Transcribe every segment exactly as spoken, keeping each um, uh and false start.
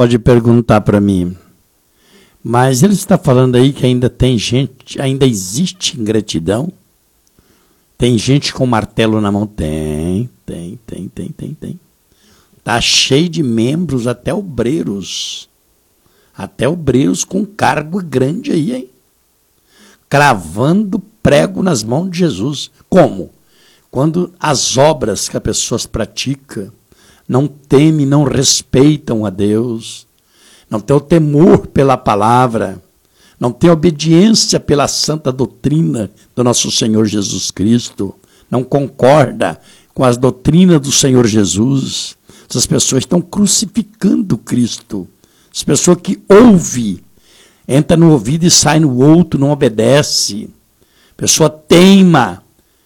pode perguntar para mim, mas ele está falando aí que ainda tem gente, ainda existe ingratidão? Tem gente com martelo na mão? Tem, tem, tem, tem, tem, tem. Está cheio de membros, até obreiros. Até obreiros com cargo grande aí, hein? Cravando prego nas mãos de Jesus. Como? Quando as obras que as pessoas praticam não temem, não respeitam a Deus, não tem o temor pela palavra, não tem obediência pela santa doutrina do nosso Senhor Jesus Cristo, não concorda com as doutrinas do Senhor Jesus, essas pessoas estão crucificando Cristo. As pessoas que ouvem, entra no ouvido e sai no outro, não obedece. A pessoa teima,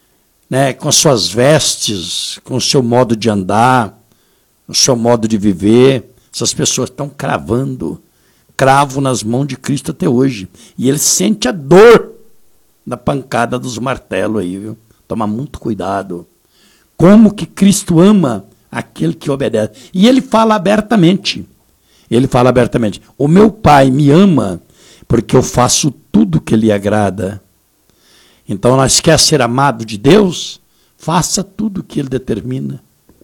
né, com as suas vestes, com o seu modo de andar, o seu modo de viver. Essas pessoas estão cravando, cravo nas mãos de Cristo até hoje. E ele sente a dor da pancada dos martelos aí, viu? Toma muito cuidado. Como que Cristo ama aquele que obedece. E ele fala abertamente. Ele fala abertamente, o meu Pai me ama porque eu faço tudo que lhe agrada. Então, nós quer ser amado de Deus? Faça tudo que ele determina.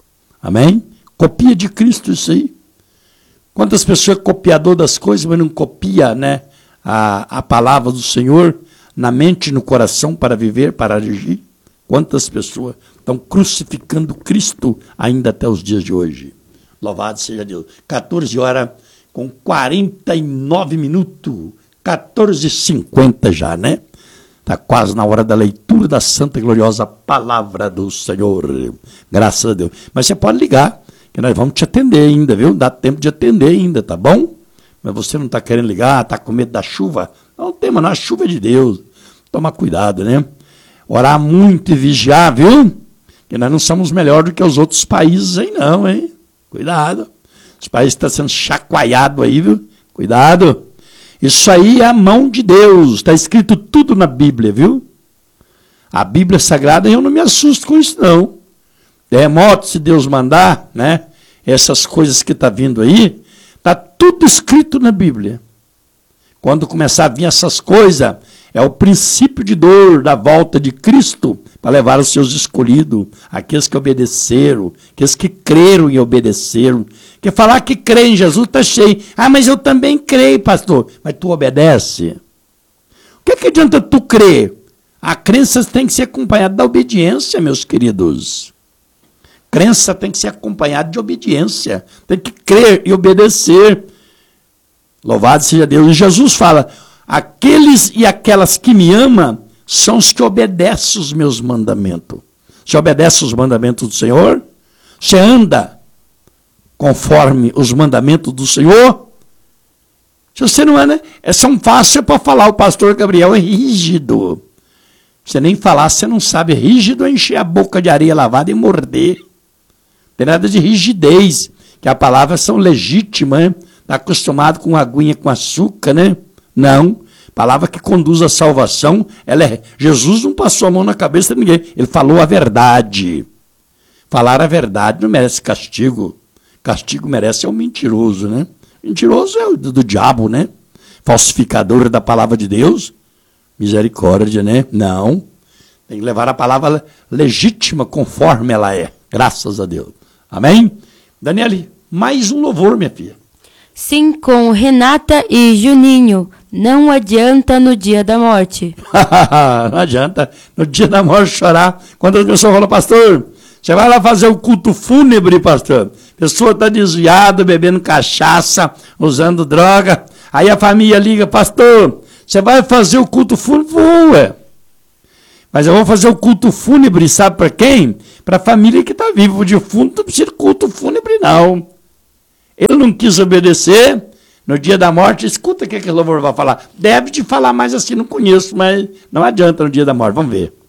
Amém? Copia de Cristo isso aí. Quantas pessoas é copiador das coisas, mas não copia, né, a, a palavra do Senhor na mente e no coração para viver, para agir? Quantas pessoas estão crucificando Cristo ainda até os dias de hoje? Louvado seja Deus. quatorze horas com quarenta e nove minutos. quatorze e cinquenta já, né? Está quase na hora da leitura da santa e gloriosa palavra do Senhor. Graças a Deus. Mas você pode ligar, que nós vamos te atender ainda, viu? Dá tempo de atender ainda, tá bom? Mas você não está querendo ligar, está com medo da chuva? Não tem, mas não, a chuva é de Deus. Toma cuidado, né? Orar muito e vigiar, viu? Que nós não somos melhor do que os outros países aí não, hein? Cuidado. Os países estão sendo chacoalhados aí, viu? Cuidado. Isso aí é a mão de Deus. Está escrito tudo na Bíblia, viu? A Bíblia Sagrada, eu não me assusto com isso, não. Terremoto, se Deus mandar, né? Essas coisas que estão tá vindo aí, está tudo escrito na Bíblia. Quando começar a vir essas coisas, é o princípio de dor da volta de Cristo para levar os seus escolhidos, aqueles que obedeceram, aqueles que creram e obedeceram. Porque falar que crê em Jesus está cheio. Ah, mas eu também creio, pastor. Mas tu obedece? O que, que adianta tu crer? A crença tem que ser acompanhada da obediência, meus queridos. Crença tem que ser acompanhada de obediência. Tem que crer e obedecer. Louvado seja Deus. E Jesus fala, aqueles e aquelas que me amam são os que obedecem os meus mandamentos. Você obedece os mandamentos do Senhor? Você anda conforme os mandamentos do Senhor? Se você não anda, é tão fácil para falar, o pastor Gabriel é rígido. Você nem falar, você não sabe. Rígido é encher a boca de areia lavada e morder. Não tem nada de rigidez, que as palavras são legítimas, né? Está acostumado com aguinha com açúcar, né? Não. Palavra que conduz à salvação, ela é... Jesus não passou a mão na cabeça de ninguém. Ele falou a verdade. Falar a verdade não merece castigo. Castigo merece é o mentiroso, né? Mentiroso é o do, do diabo, né? Falsificador da palavra de Deus. Misericórdia, né? Não. Tem que levar a palavra legítima conforme ela é. Graças a Deus. Amém? Daniele, mais um louvor, minha filha. Sim, com Renata e Juninho. Não adianta no dia da morte. Não adianta no dia da morte chorar. Quando a pessoa fala, pastor, você vai lá fazer o culto fúnebre, pastor. A pessoa está desviada, bebendo cachaça, usando droga. Aí a família liga, pastor, você vai fazer o culto fúnebre? Ué. Mas eu vou fazer o culto fúnebre, sabe para quem? Para a família que está viva. O defunto não precisa de culto fúnebre, não. Ele não quis obedecer, no dia da morte, escuta o que aquele louvor vai falar. Deve de falar mais assim, não conheço, mas não adianta no dia da morte, vamos ver.